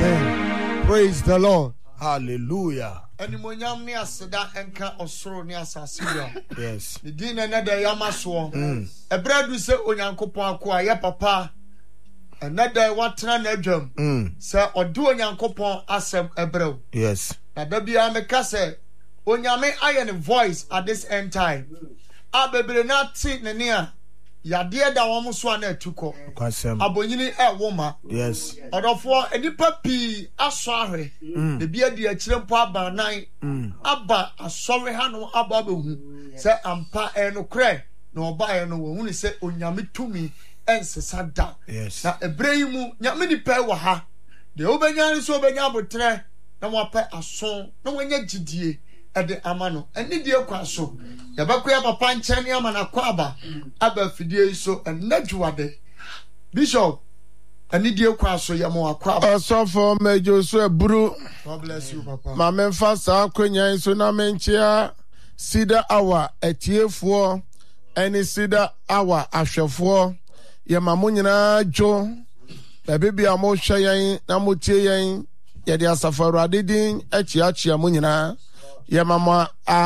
Amen. Praise the Lord. Hallelujah. Animonyam ni aseda enka osoro ni asase yo. Yes. The din na da yamaso. Ebradu se onyankopon akoa ye papa. Another watena na adwam. Se odu onyankopon asem ebrew. Yes. Na da bia meka se onyame aye ne voice at this end time. Abebre na ti ne ne a yade da wo so na atuko. Kwasem. Abonyini woma. Yes. Odofo enipa pi aso ahwe. De bia di akire mpo abanan. Aba asore ha no aba behu. Se ampa enokre na oba no wo hunu se onyame tumi ensesa da. Yes. Na ebreimu nyame ni pe wa ha. De obenya ni so obenya abotre na wape aso na wanya gidie ede amano eni die kwa so yabakoya papa nche ne amana kwa aba fidie so enadwade bishop eni die kwa so yamo akwa aba osofo mejo so eburu. God bless you papa ma memfa sa akonya so na menchia sida awa etiefo eni sida awa ahwefo ye mamunyina jo bebia mo hweyen na motie yen ye de asafaru adedin achiachia munyina ye mama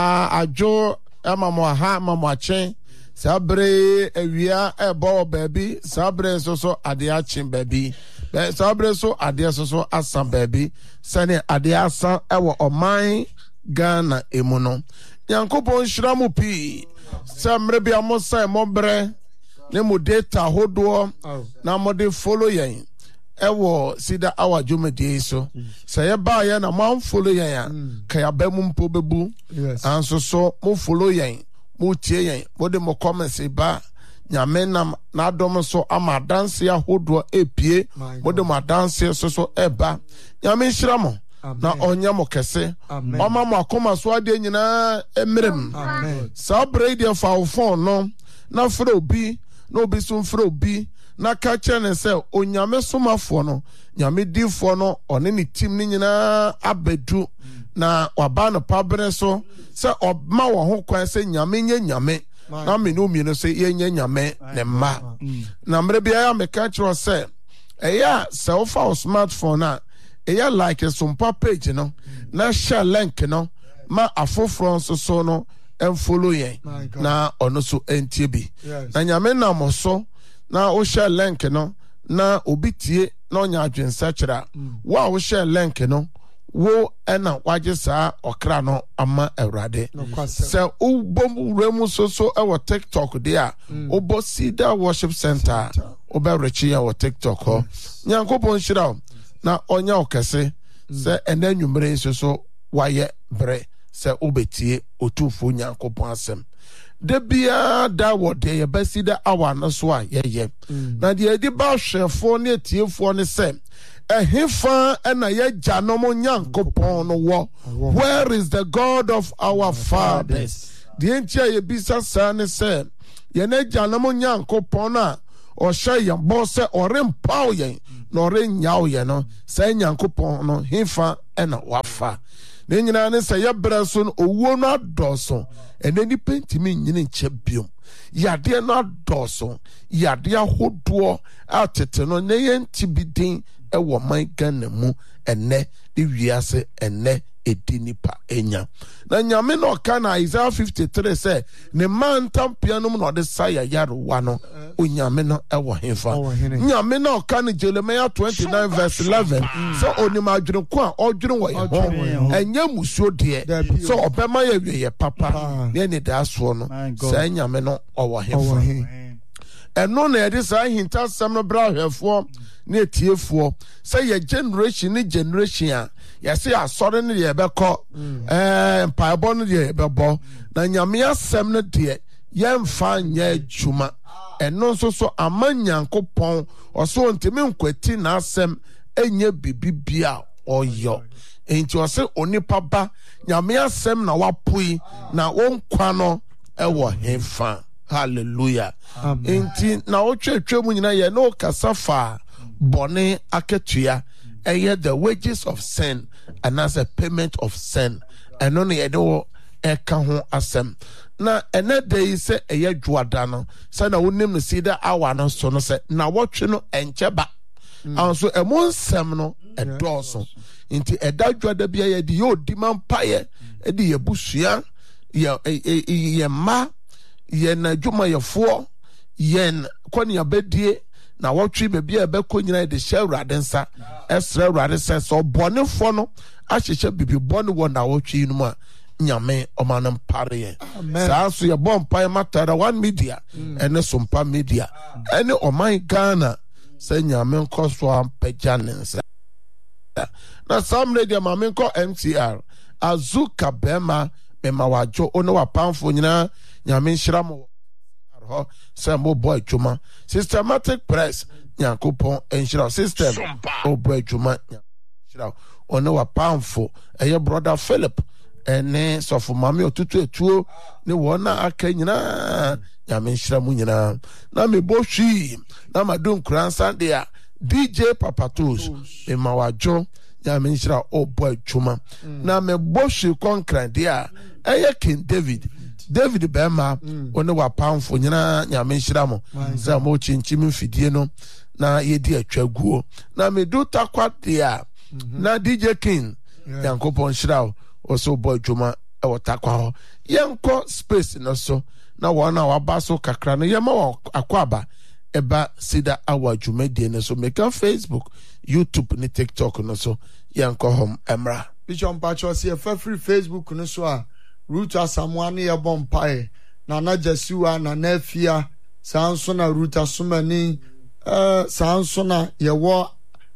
ajo mama ha mama chen sabre ewia ebo baby sabre so ade achin baby sabre so ade so asan baby sane ade asan ewo oman Ghana emuno yankopon shiramu pi samre bia mo sai mo bre ne mo data hodo na mo de follow yen ewo sida awa jumedi so say ba ya na man follow yen ka ya ba mu mpo bebu anso so mo follow yen mo tie yen mo de mo comments ba nyame na dom so ama dance ya hodo epie mo de mo dance so eba nyame hira mo na onya mo kese oma mo akoma so ade nyina emirem sa braid fa phone no na fro obi no obi so fro obi na ka chene se onyame somafo no nyame difo no one ni tim ni nyina abedu na waba no pabere so se obma wo ho kwan se nyame nye nyame na me no mi no se ye nye nyame ne ma na mre bia ya me ka chro se eya se o fa smartphone na eya like some page no na share link no ma afofro so no en follow yen na ono so entie bi na nyame na mo so na o share link no na obitie na onya adwensa kira wa o share link no wo ena waje saa okra no ama awrade se o bom remu so e wo TikTok dia o bo Sida Worship Center o be rechi ya wo TikTok ho nyankopon shira na onya okese se enanwumre so waye bre se obetie otufo nyankopon asem de bia da wode ye basida awa no so a ye na de di ba hwefo ne tiefo ne se ehefa na ye janom nyankopon no wo where is the God of our fathers de entia ye bisa sa ne se ye na janom nyankopon na o hye ye bo se orempa ye na orenyaw ye no se nyankopon no hefa na wafa ne nyina ne se ye breso no owuo no adoso enani pentimi nyine nche biom yade no adoso yade ahodo atete no ne ye ntibidin ewo man Ghana mu enne de wiase enne edinipa enya na nyame no kana Isaiah 53 say ne man tampianum no de saya yaruwa no onyame no ewo hefa nyame no kana Jeremiah 29 verse 11 so onima adwene ko a odwene wo ye ho enya musuo de so obema ye wiye papa ne ne da so no sa nyame no owo hefa eno na yede sa hinta sam no bra hwefo ne tiefo say ye generation a yes asore ne ye beko mpaebo ne ye bebo na nyame asem ne de yemfa nya adwuma eno so amanyankopon oso ntimi nkwati na asem enye bibibia oyo enti ose onipa ba nyame asem na wapoi na wonkwa no ewo hefa hallelujah enti na otwetwe mu nyina ye no kasafa bone aketua eye the wages of sin and as a payment of sin and only edo eka ho asem na ene dey se eye dwoada no se na wonim Sida awa no so no se na wotwe no encheba anso emo nsem no edoso nti edadwa da bia ye di yo di mampaye e di ye busua ye ma ye na dwuma ye fo yen kwani abedie na wotwe bebia ebekọ nyina de hye awrade nsa esra awrade so bonefo no ahyehye bibi bone wo na wotwe no a nyame omanam pare sa so ye bompa matara one media ene sompa media ene oman Ghana se nyame nkoso ampagya nensa na sam media mame nko MTR azuka bema mema wajo ono wapamfo nyina nyame nhyiramo ho se mo boy adwuma systematic press nyankopon enhyira system o boy adwuma nhyira ono wapamfo eye brother Philip ene sofo mame otutu etuo ne wona aka nyina nyame nhyira mu nyina na me bohwi na madun kransa dia DJ Papatos mema wajo nyame nhyira o boy adwuma na me bohwi konkran dia eye King David Bema one wapamfo nyina nyame nhyira mo za mo chinchim mfidie no na yedi atwaguo na medu takwa dia na DJ King yankopon nhyira oso boy dwuma e wotakwa ho yenko space no so na wona wabaso kakra no yema akwaba eba sida awa dwumadie no so meka Facebook YouTube ni TikTok no so yenko hom emra Bishop Pacho se free Facebook no so a Ruta Samuani ya bompae na Jesiwa na Nefia Sansona Ruta Sumani Sansona yewo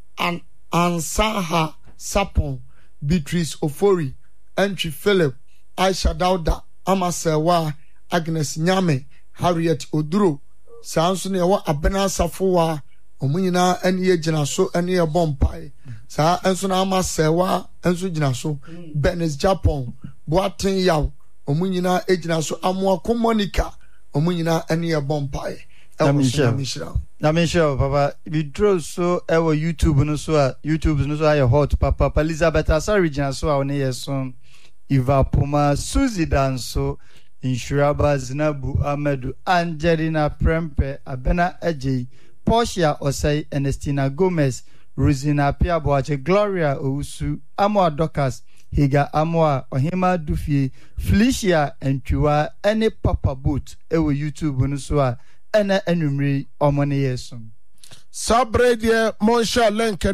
Ansaha Sapon Beatrice Ofori Entry Philip Aisha Dauda Amasewa Agnes Nyame Harriet Oduro Sansona yewo Abena Safowa omunyina ene ye gina so ene ye bompae sa enso na Amasewa enso gina so Benes Japan Boaten yaw omunyina ejina so amoako Monica omunyina ene ye bompae na Michelle papa we draw so ewo YouTube no so aye hot papa Elizabeth Asari gina so a one yeso Eva Poma Suzy Danso Insuraba Zinabu Amedu Angelina Prempe Abena Ejei Portia Osei Ernestina Gomez Rosina Piaboache Gloria Ousu Amoa Dokas Higa Amoa Ohima Dufie Felicia Entwiwa ene Papa Boot ewo YouTube no so a ene enumri omone yeso sabre die monsha lenke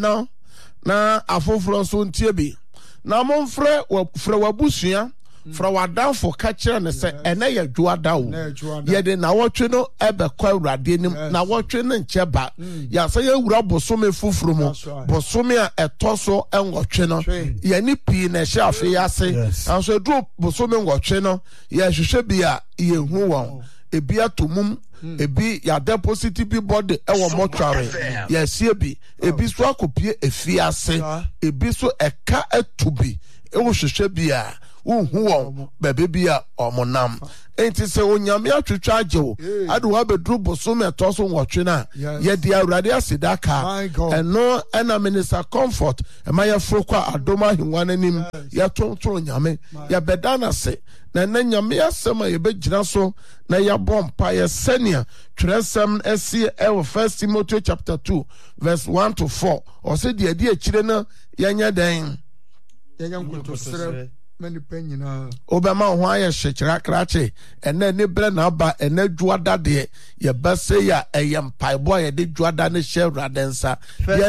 na afoforo so ntie bi na monfre wabusua fra wadanfo ka kire ne se ene ye dwoada wo ye de na wotwe no ebekwa awrade nim na wotwe ne ncheba ya se ye wura bosome fufuru mu bosome a etoso enwotwe no ye ni pi na hye afi yase anso dro bosome nwotwe no ye hwehwe bi a ye hu won ebi atomum ebi ya deposit bi body ewo mortuary ya sie bi ebi so akopie efiase ebi so eka etubi ewo hwehwe bi a uhu bebe bia omonam enti se onyame atwetwa agewo ade wa bedru bosome etoso nwotwe na ye dia awrade asidaka eno ena minister comfort emaye frokwa adoma hinwa nanim ye tonto nyame ye bedana se na nyame asema ye begina so na ya bompa ye senia tresem esi ewo 1 Timothy chapter 2 verse 1 to 4 o se dia di akire na yenya den yenya nkotosere many penyina obema ho aye hyekira krache ene ne bre na aba ene dwoada de ye bese ya eyem paibo ye de dwoada ne hye radensa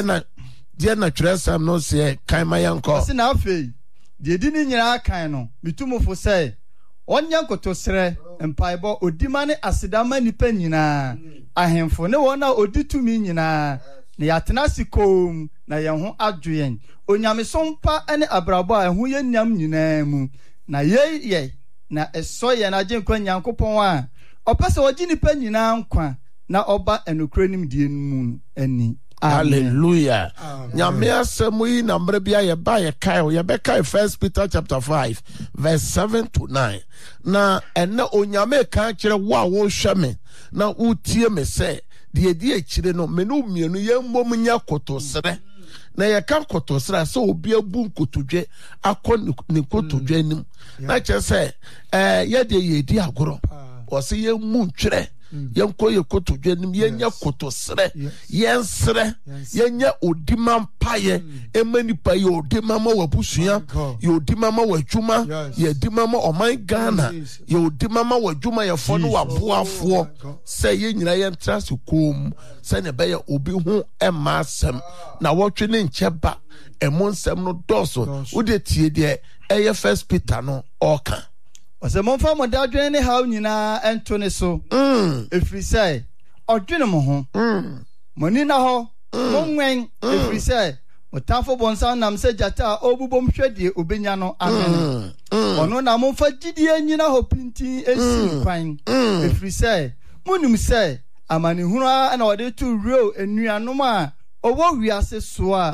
ye na tresem no se kan mayanko se na afei de di ni nyira kan no mitumufo se onya nkotosere empaibo odimane asidama nipa nyina ahemfo ne wona oditumi nyina na yatena sikom na yeho adwen onyamesompa ene abrabo a ehu ye nyam nyina mu na ye na esoye na agenkwa nyankopon a opese ogi nipa nyina nkwa na oba enokro nim die mu ani hallelujah nyame asemu yi na mre bia ye ba ye kai ye be kai 1 Peter chapter 5 verse 7 to 9 na ene onyame kan kire wo a wo hweme na utie me se de di akire no menu mienu ye mmom nya kotosere na ye kan kotosere se obi abu nkotodwe akọ ne kotodwe nim na che se ye de ye di agoro o se ye mu ntwere yɛnkɔ yɛ kotodwe nim yɛnyɛ kotosrɛ yɛnsrɛ yɛnyɛ odima mpaeɛ ɛma nipa yɛ odima ma wabusua yɛ odima ma wadwuma yɛ odima ma ɔman Ghana yɛ odima ma wadwuma yɛfɔ no waboafoɔ sɛ yɛn nyina yɛntra se kom sɛnea ɛbɛyɛ obi ho ɛma asɛm na wɔtwe ne nkyɛ ba ɛmo nsɛm no dɔɔso wode tie deɛ ɛyɛ First Peter no ɔka ɔsɛ momfa mo dadwene ne haw nyinaa ɛnto ne so ɛfiri sɛ ɔdwene mo ho mo ani na hɔ mo nwɛn ɛfiri sɛ mo tamfo bɔnsam nam sɛ gyata a ɔbubom hwɛ deɛ obenya no amene ɔno na momfa gyidie nyina hɔ pintin ɛsi kwan ɛfiri sɛ monim sɛ amanehunu a na wɔde to wuro anuanom a ɔwɔ wiase so a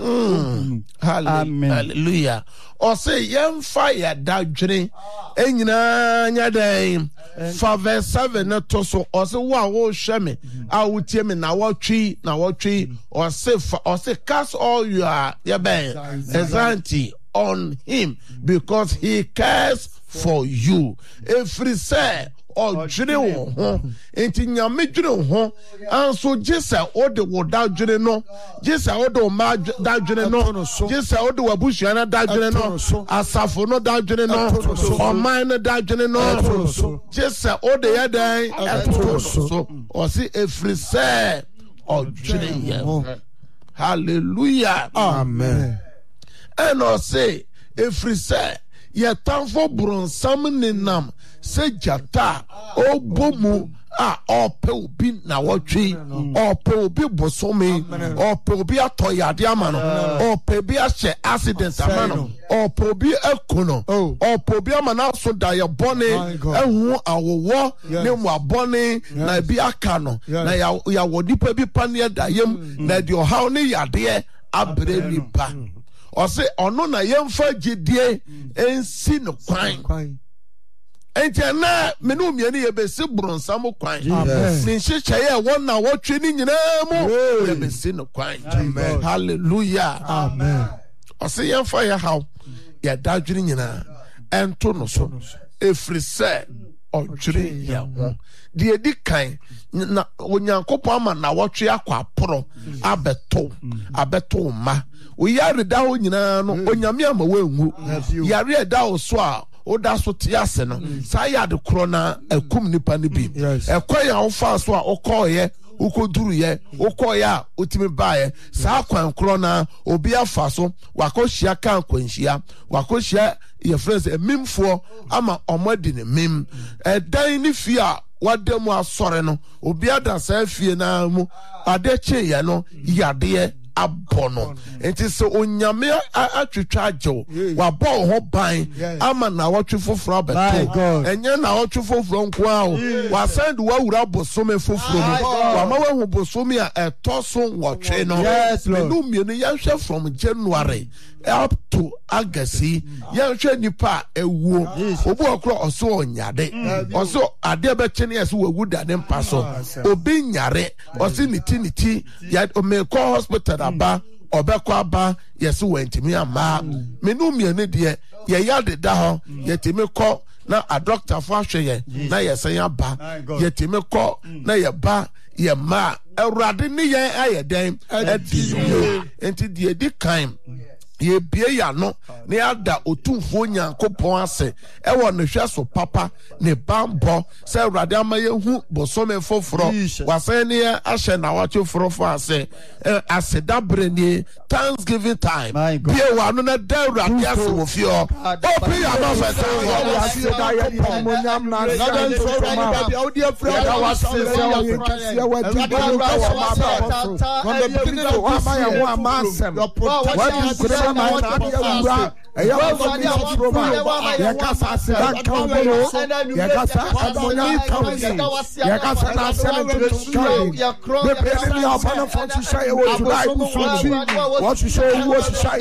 amen hallelujah ɔsɛ yɛmfa yɛdadwene ɛnyinaa nyɛ dɛn fa verse 7 ne to so ɔsɛ wo a wohwɛ me a wotie me na wɔtwe ɔsɛ cast all your anxiety on him because he cares for you ɛfiri sɛ ɔdwene wo ho enti nyame dwene wo ho anso gye sɛ wode wo dadwene no gye sɛ wode wo ma dadwene no gye sɛ wode w'abusua no dadwene no asafo no dadwene no ɔman no dadwene no gye sɛ wode yɛ dɛn ɛto so ɔse ɛfiri sɛ ɔdwene yɛ ho hallelujah amen ɛna ɔse ɛfiri sɛ yɛtamfo borɔnsam nenam sɛ gyata ɔbɔ mu a ɔpɛ obi na wɔtwe ɔpɛ obi bosome ɔpɛ obi atɔ yade ama no ɔpɛ obi ahyɛ accident ama no ɔpɛ obi aku no ɔpɛ obi ama no aso da yɛ bɔne ɛho awowɔ ne mu abɔne na ebi aka no na yɛwɔ nipa bi pa ne ɛda yam na deɛ ɔhaw ne yadeɛ abrɛ nipa ɔse ɔno na yɛmfa gyidie ɛnsi no kwan enti ɛna me ne omiani yɛbɛsi borɔnsam kwan ne nhyehyɛeɛ ɛwɔ na wɔtwe ne nyinaa mu yɛbɛsi no kwan hallelujah ɔse yɛmfa yɛ haw yɛdadwene nyinaa ɛnto no so ɛfiri sɛ ɔdwene yɛ ho deɛ di kan na onyankopɔn ama na wɔtwe akɔ aporɔ abɛto ma oyare da hɔ nyinaa no onyame ama wɔanwu yare ɛda hɔ so a woda so te ase no saa yɛ ade korɔ na akum nipa no bi ɛkwan a wofaa so a wokɔɔyɛ wokɔduruyɛ wokɔɔyɛ a wotumi baeɛ saa kwan korɔ na obi afa so wakɔhyia ka nkwanhyia wakɔhyia yɛfrɛ sɛ mimfoɔ ama ɔmo adi ne mim ɛdan ne fie a wada mu asɔre no obi ada saa fie na mu ade kyeeɛ no yadeɛ abɔ no nti sɛ onyame atwitwa agyew wabɔ wo ho ban ama na wɔtwe foforɔ abɛto ɛnyɛ na wɔtwe foforɔ nko a o wasan de wawura bosome foforɔ mu wama wahu bosome a ɛtɔ so wɔtwe no menu mmienu yɛhwɛ from January up to August yɛhwɛ nipa a ɛwuo obi ɔkorɔ ɔso ɔnyade ɔso adeɛ bɛkye ne yɛsɛ wawu da ne mpa so obi nyare ɔse ne ti mekɔ hospital aba ɔbɛkɔ aba yɛsɛ wantimi ama menu mmienu deɛ yɛyɛ adeda hɔ yɛtimi kɔ na adɔktafo ahwɛ yɛ na yɛsɛ yɛaba yɛtimi kɔ na yɛba yɛma awurade ne yɛn ayɛ dɛn adi yie enti deɛ di kan yɛbie yano ne ada otumfuo nyankopɔn ase ɛwɔ ne hwɛ so papa ne bambɔ sɛ awurade ama yɛhu bosome foforɔ wasan ne ahyɛ na wɔtwe forofo ase aseda brenie Thanksgiving time bie wa no na da awurade ase wɔ fie hɔ open your mouth and thank